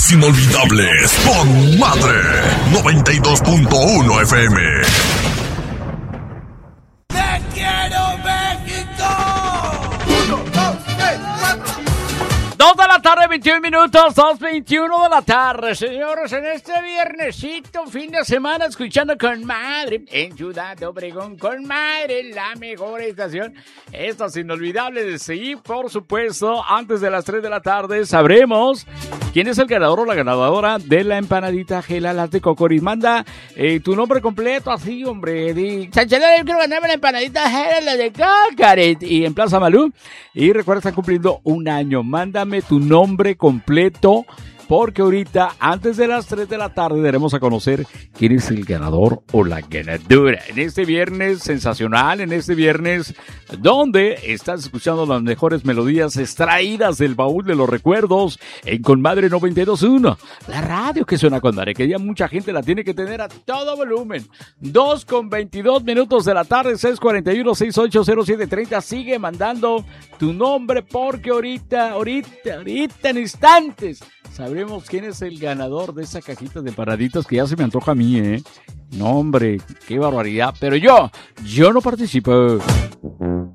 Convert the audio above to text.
Las Inolvidables con Madre 92.1 FM. ¡Te quiero, México! 1, 2, 3, 4. 2 de la tarde, 21 minutos, 2:21 de la tarde, señores, en este viernesito, fin de semana, escuchando con Madre, en Ciudad Obregón, con Madre, la mejor estación, estas inolvidables, y por supuesto, antes de las 3 de la tarde, sabremos quién es el ganador o la ganadora de la empanadita Gela Latte Cocoris. Manda tu nombre completo, así, hombre, Sánchez, yo quiero ganarme la empanadita Gela Latte Cocoris, y en Plaza Malú, y recuerda, están cumpliendo un año, mándame tu nombre completo, porque ahorita, antes de las 3 de la tarde, daremos a conocer quién es el ganador o la ganadora. En este viernes sensacional, en este viernes donde estás escuchando las mejores melodías extraídas del baúl de los recuerdos en Conmadre 92.1. La radio que suena con Madre, que ya mucha gente la tiene que tener a todo volumen. 2:22 minutos de la tarde, 641-680730. Sigue mandando tu nombre, porque ahorita en instantes sabremos quién es el ganador de esa cajita de empanaditas que ya se me antoja a mí, ¿eh? No, hombre, qué barbaridad. Pero yo no participo.